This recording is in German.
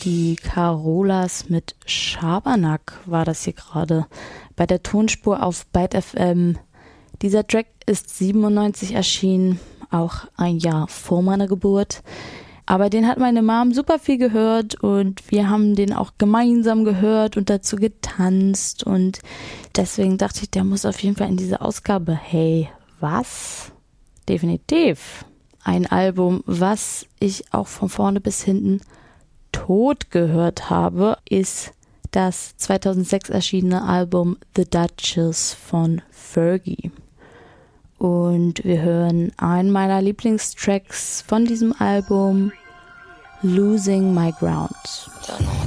Die Carolas mit Schabernack war das hier gerade bei der Tonspur auf Byte FM. Dieser Track ist 97 erschienen, auch ein Jahr vor meiner Geburt. Aber den hat meine Mom super viel gehört und wir haben den auch gemeinsam gehört und dazu getanzt. Und deswegen dachte ich, der muss auf jeden Fall in diese Ausgabe. Hey, was? Definitiv. Ein Album, was ich auch von vorne bis hinten tot gehört habe, ist das 2006 erschienene Album The Duchess von Fergie. Und wir hören einen meiner Lieblingstracks von diesem Album, Losing My Ground.